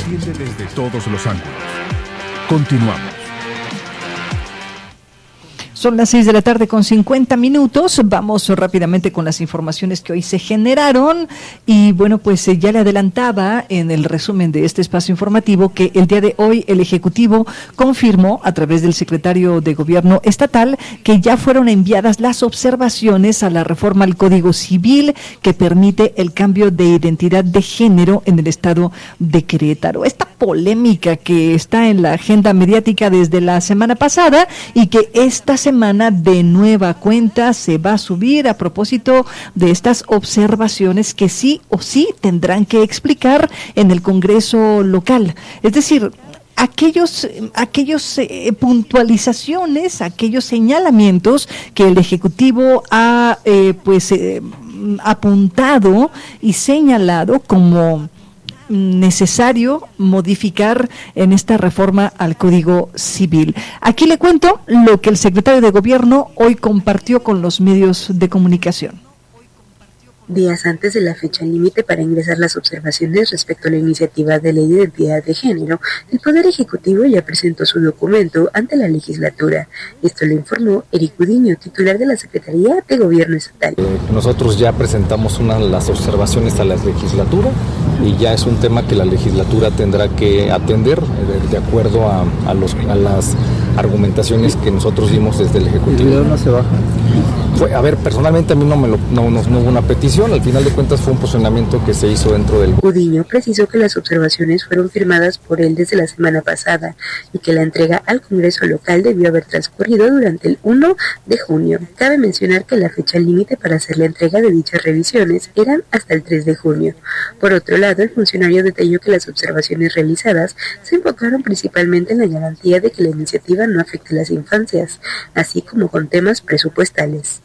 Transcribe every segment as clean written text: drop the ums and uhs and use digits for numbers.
atiende desde todos los ángulos. Continuamos. Son las 6:50 p.m. Vamos rápidamente con las informaciones que hoy se generaron. Y bueno, pues ya le adelantaba en el resumen de este espacio informativo que el día de hoy el Ejecutivo confirmó a través del secretario de Gobierno estatal que ya fueron enviadas las observaciones a la reforma al Código Civil que permite el cambio de identidad de género en el estado de Querétaro. Esta polémica que está en la agenda mediática desde la semana pasada y que esta semana de nueva cuenta se va a subir a propósito de estas observaciones que sí o sí tendrán que explicar en el Congreso local. Es decir, aquellos puntualizaciones, aquellos señalamientos que el Ejecutivo ha apuntado y señalado como necesario modificar en esta reforma al Código Civil. Aquí le cuento lo que el secretario de Gobierno hoy compartió con los medios de comunicación. Días antes de la fecha límite para ingresar las observaciones respecto a la iniciativa de ley de identidad de género, el Poder Ejecutivo ya presentó su documento ante la legislatura. Esto lo informó Eric Gudiño, titular de la Secretaría de Gobierno Estatal. Nosotros ya presentamos las observaciones a la legislatura y ya es un tema que la legislatura tendrá que atender de acuerdo a las argumentaciones que nosotros dimos desde el Ejecutivo. ¿El video no se baja? Personalmente a mí no hubo una petición, al final de cuentas fue un posicionamiento que se hizo dentro del... Gudiño precisó que las observaciones fueron firmadas por él desde la semana pasada y que la entrega al Congreso local debió haber transcurrido durante el 1 de junio. Cabe mencionar que la fecha límite para hacer la entrega de dichas revisiones eran hasta el 3 de junio. Por otro lado, el funcionario detalló que las observaciones realizadas se enfocaron principalmente en la garantía de que la iniciativa no afecte a las infancias, así como con temas presupuestales.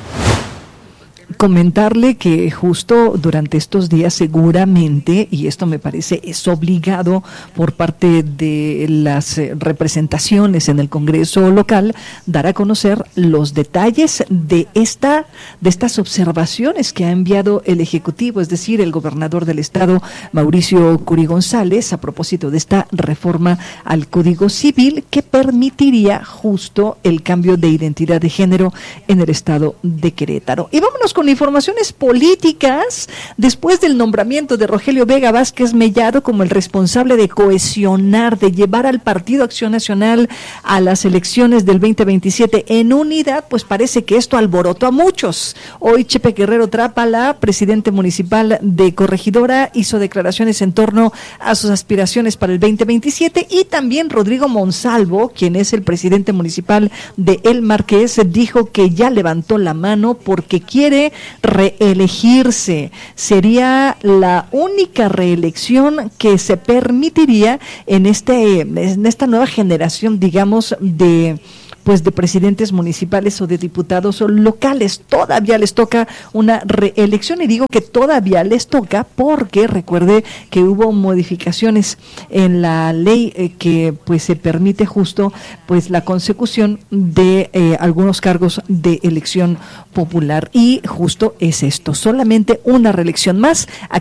Comentarle que justo durante estos días seguramente, y esto me parece es obligado por parte de las representaciones en el Congreso local, dar a conocer los detalles de estas observaciones que ha enviado el Ejecutivo, es decir, el gobernador del estado, Mauricio Curi González, a propósito de esta reforma al Código Civil que permitiría justo el cambio de identidad de género en el estado de Querétaro. Y vámonos con informaciones políticas. Después del nombramiento de Rogelio Vega Vázquez Mellado como el responsable de cohesionar, de llevar al Partido Acción Nacional a las elecciones del 2027 en unidad, pues parece que esto alborotó a muchos. Hoy Chepe Guerrero Trápala, presidente municipal de Corregidora, hizo declaraciones en torno a sus aspiraciones para el 2027 y también Rodrigo Monsalvo, quien es el presidente municipal de El Marqués, dijo que ya levantó la mano porque quiere reelegirse. Sería la única reelección que se permitiría en esta nueva generación, digamos, de presidentes municipales o de diputados locales. Todavía les toca una reelección, y digo que todavía les toca porque recuerde que hubo modificaciones en la ley que pues se permite justo pues la consecución de algunos cargos de elección popular, y justo es esto, solamente una reelección más.